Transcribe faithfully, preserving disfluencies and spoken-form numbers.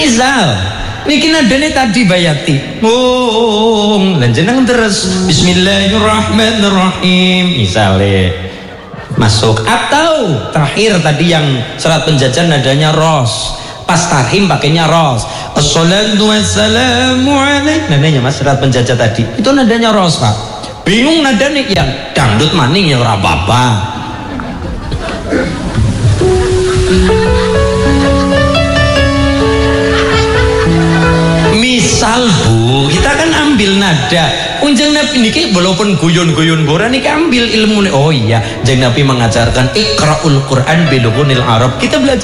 misal niki nadane tadi bayati oh lan jeneng terus bismillahirrahmanirrahim misale masuk, atau terakhir tadi yang surat penjajan nadanya ros, pas tarhim pakainya ros, assalatu wassalamu alaik nadanya mas surat penjajah tadi itu nadanya ros pak. Bingung nadanya yang dangdut maning ya ora apa-apa. Misal bu, kita kan ambil nada unjang Nabi niki walaupun guyon-guyon boran niki ambil ilmu. Oh iya, jeng Nabi mengajarkan iqra'ul Quran bilughunil Arab, kita belajar